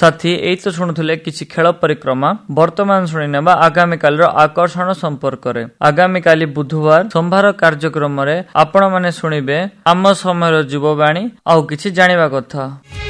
साथी एई तो शुणुथिले किछि खेल परिक्रमा। वर्तमान शुणी नेबा आगामी कालीर आकर्षण संपर्क रे। आगामी काली बुधवार संभार कार्यक्रम रे आपण माने शुणिबे आम समयर जीववाणी आउ किछि जानिबा कथा।